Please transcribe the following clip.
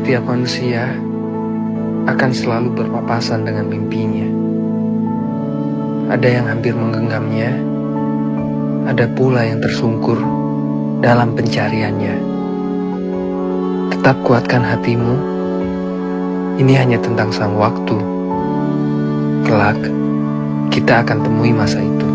Setiap manusia akan selalu berpapasan dengan mimpinya. Ada yang hampir menggenggamnya, ada pula yang tersungkur dalam pencariannya. Tetap kuatkan hatimu, ini hanya tentang sang waktu. Kelak, kita akan temui masa itu.